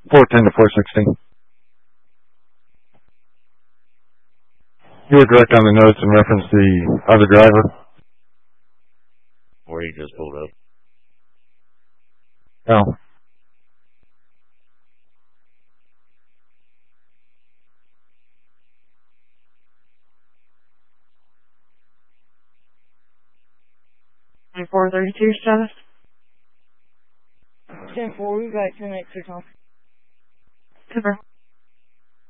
410 to 416. You were direct on the notes in reference to the other driver. Where he just pulled up. Oh. And 432 status? 10-4, we've got 10 extra time. Super.